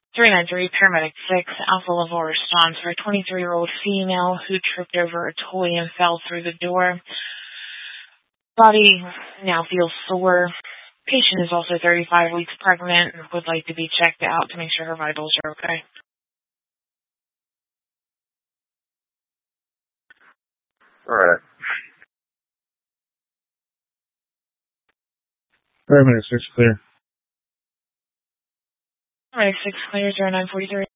393, paramedic 6, Alpha level response for a 23-year-old female who tripped over a toy and fell through the door. Body now feels sore. Patient is also 35 weeks pregnant and would like to be checked out to make sure her vitals are okay. All right. Paramedic 6 clear. Paramedic 6 clear, 0943.